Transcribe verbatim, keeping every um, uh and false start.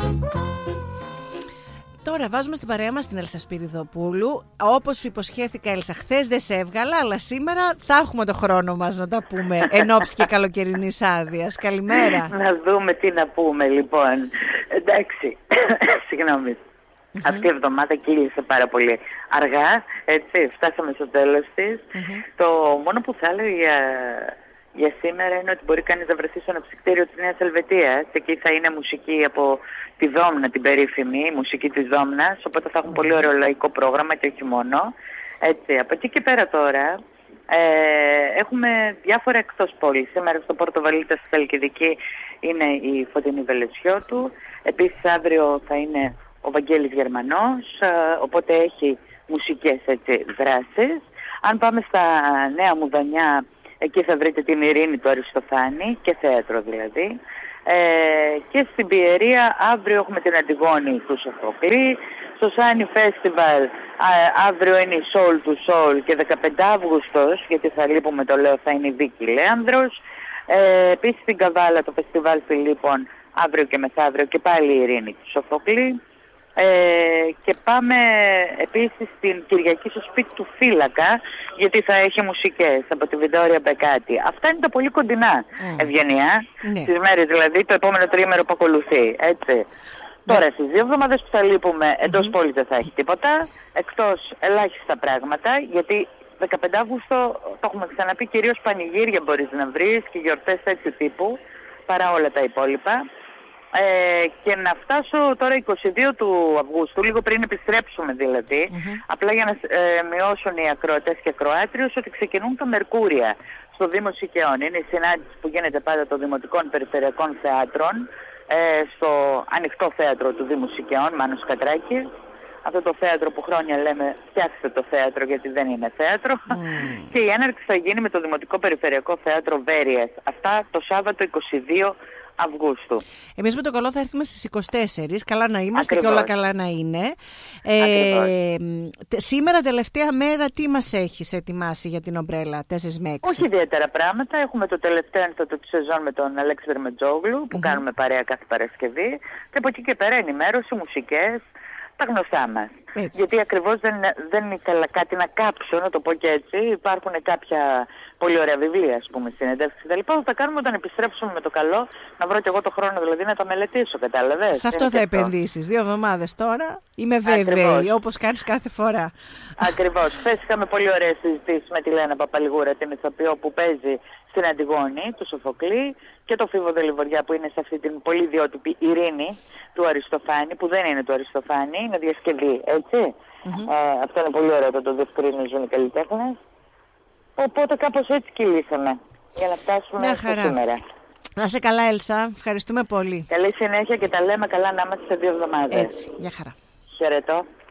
Τώρα βάζουμε στην παρέα μας την Έλσα Σπυριδοπούλου. Όπως σου υποσχέθηκα, Έλσα, χθες δεν σε έβγαλα, αλλά σήμερα θα έχουμε το χρόνο μας να τα πούμε εν ώψη και καλοκαιρινής άδειας. Καλημέρα. Να δούμε τι να πούμε, λοιπόν. Εντάξει, συγγνώμη. Mm-hmm. Αυτή η εβδομάδα κύλησε πάρα πολύ αργά, έτσι, φτάσαμε στο τέλος της. Mm-hmm. Το μόνο που θα έλεγα για, για σήμερα είναι ότι μπορεί κανείς να βρεθεί στο ναυστήριο της Νέας Ελβετίας. Εκεί θα είναι μουσική από τη Δόμνα, την περίφημη, η μουσική της Δόμνας, οπότε θα έχουν πολύ ωραίο λαϊκό πρόγραμμα και όχι μόνο. Έτσι, από εκεί και πέρα τώρα ε, έχουμε διάφορα εκτός πόλης. Σήμερα στο Πόρτο Βαλίτα στη Θαλκιδική είναι η Φωτεινή Βελεσιώτου. Επίσης αύριο θα είναι ο Βαγγέλης Γερμανός, οπότε έχει μουσικές, έτσι, δράσεις. Αν πάμε στα Νέα Μουδανιά, εκεί θα βρείτε την Ειρήνη του Αριστοφάνη και θέατρο δηλαδή. Ε, και στην Πιερία αύριο έχουμε την Αντιγόνη του Σοφοκλή. Στο Σάνι Φέστιβαλ αύριο είναι η Soul του Soul και δεκαπέντε Αυγούστος, γιατί θα λείπουμε, το λέω, θα είναι η Βίκη Λέανδρος. Ε, επίσης στην Καβάλα το Φεστιβάλ Φιλίππων αύριο και μεθαύριο και πάλι η Ειρήνη του Σοφοκλή. Ε, και πάμε επίσης στην Κυριακή στο σπίτι του Φύλακα, γιατί θα έχει μουσικές από τη Βιντόρια Μπεκάτη. Αυτά είναι τα πολύ κοντινά, mm. Ευγενία, mm. τις μέρες δηλαδή, το επόμενο τρίμερο που ακολουθεί, έτσι. Mm. Τώρα στις δύο εβδομάδες που θα λείπουμε εντός mm-hmm. πόλης δεν θα έχει τίποτα, εκτός ελάχιστα πράγματα, γιατί δεκαπέντε Αυγούστου, το έχουμε ξαναπεί, κυρίως πανηγύρια μπορείς να βρεις και γιορτές τέτοιου τύπου, παρά όλα τα υπόλοιπα. Ε, και να φτάσω τώρα είκοσι δύο του Αυγούστου, λίγο πριν επιστρέψουμε δηλαδή, mm-hmm. απλά για να ε, μειώσουν οι ακροατές και ακροάτριους, ότι ξεκινούν τα Μερκούρια στο Δήμο Σικαιών. Είναι η συνάντηση που γίνεται πάντα των Δημοτικών Περιφερειακών Θεάτρων ε, στο ανοιχτό θέατρο του Δήμου Σικαιών, Μάνος Κατράκης. Αυτό το θέατρο που χρόνια λέμε φτιάξτε το θέατρο γιατί δεν είναι θέατρο. Mm. Και η έναρξη θα γίνει με το Δημοτικό Περιφερειακό Θέατρο Βέρειας. Αυτά το Σάββατο είκοσι δύο Αυγούστου. Εμείς με το καλό θα έρθουμε στις είκοσι τέσσερις, καλά να είμαστε. Ακριβώς. Και όλα καλά να είναι. Ε, σήμερα τελευταία μέρα τι μας έχεις ετοιμάσει για την ομπρέλα, τέσσερις με έξι? Όχι ιδιαίτερα πράγματα. Έχουμε το τελευταίο ένθετο της σεζόν με τον Αλέξη Βερμετζόγλου που mm-hmm. κάνουμε παρέα κάθε Παρασκευή. Και από εκεί και πέρα ενημέρωση, μουσικές, τα γνωστά μας. Έτσι. Γιατί ακριβώς δεν, δεν ήθελα κάτι να κάψω, να το πω και έτσι. Υπάρχουν κάποια πολύ ωραία βιβλία, ας πούμε, συνεντεύξεις και τα λοιπά. Θα τα κάνουμε όταν επιστρέψουμε με το καλό, να βρω και εγώ το χρόνο δηλαδή να τα μελετήσω, κατάλαβες. Σε αυτό είναι θα επενδύσεις. Δύο εβδομάδες τώρα, είμαι βέβαιη, όπως κάνεις κάθε φορά. Ακριβώς. Χθες είχαμε πολύ ωραίες συζητήσεις με τη Λένα Παπαλιγούρα, την ηθοποιό που παίζει στην Αντιγόνη, του Σοφοκλή, και το Φίβο Δελιβοριά που είναι σε αυτή την πολύ ιδιότυπη Ειρήνη του Αριστοφάνη, που δεν είναι του Αριστοφάνη, είναι διασκευή, έτσι. Mm-hmm. Ε, αυτό είναι πολύ ωραίο, το, το διευκρινίζουν οι καλλιτέχνες. Οπότε κάπως έτσι κυλήσαμε για να φτάσουμε στο σήμερα. Να είσαι καλά, Έλσα. Ευχαριστούμε πολύ. Καλή συνέχεια και τα λέμε καλά να είμαστε σε δύο εβδομάδες. Έτσι. Γεια χαρά. Χαιρετώ.